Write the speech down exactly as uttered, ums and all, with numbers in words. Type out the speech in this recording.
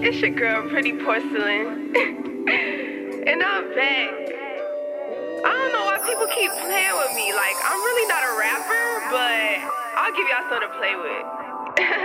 It's your girl, Pretty Porcelain. And I'm back. I don't know why people keep playing with me. Like, I'm really not a rapper, but I'll give y'all something to play with.